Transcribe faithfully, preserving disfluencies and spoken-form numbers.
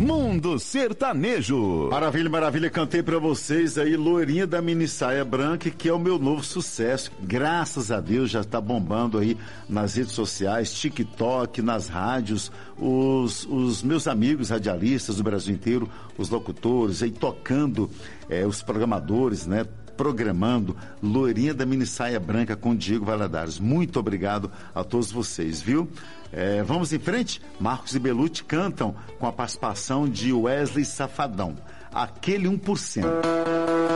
Mundo Sertanejo. Maravilha, maravilha, cantei pra vocês aí Loirinha da Mini Saia Branca, que é o meu novo sucesso, graças a Deus já tá bombando aí nas redes sociais, TikTok, nas rádios, os, os meus amigos radialistas do Brasil inteiro, os locutores aí tocando, é, os programadores, né, programando Loirinha da Mini Saia Branca com Diego Valadares. Muito obrigado a todos vocês, viu? É, vamos em frente? Marcos e Belucci cantam com a participação de Wesley Safadão, aquele um por cento.